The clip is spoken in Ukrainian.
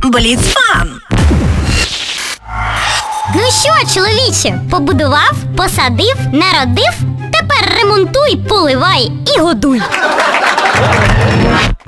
Бліцфан. Ну що, чоловіче, побудував, посадив, народив, тепер ремонтуй, поливай і годуй.